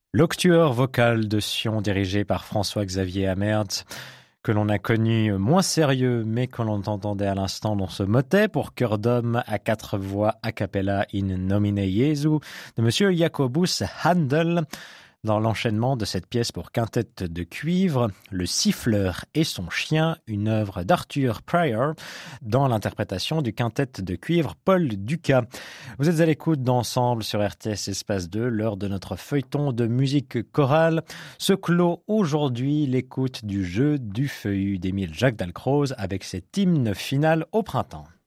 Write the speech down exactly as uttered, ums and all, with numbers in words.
L'octuor vocal de Sion dirigé par François-Xavier Amertz, que l'on a connu moins sérieux mais que l'on entendait à l'instant dans ce motet pour chœur d'homme à quatre voix a cappella in nomine Jesu de monsieur Jacobus Handel. Dans l'enchaînement de cette pièce pour quintette de cuivre, Le siffleur et son chien, une œuvre d'Arthur Pryor, dans l'interprétation du quintette de cuivre Paul Dukas. Vous êtes à l'écoute d'Ensemble sur R T S Espace deux, l'heure de notre feuilleton de musique chorale. Se clôt aujourd'hui l'écoute du jeu du feuillu d'Émile Jacques Dalcroze avec cet hymne final au printemps.